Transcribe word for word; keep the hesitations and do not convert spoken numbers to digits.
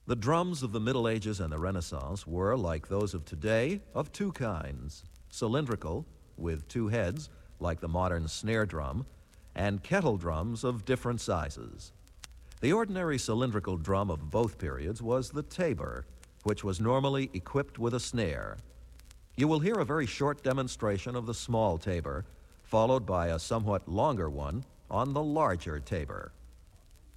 The drums of the Middle Ages and the Renaissance were, like those of today, of two kinds: cylindrical, with two heads, like the modern snare drum, and kettle drums of different sizes. The ordinary cylindrical drum of both periods was the tabor, which was normally equipped with a snare. You will hear a very short demonstration of the small tabor, followed by a somewhat longer one on the larger tabor.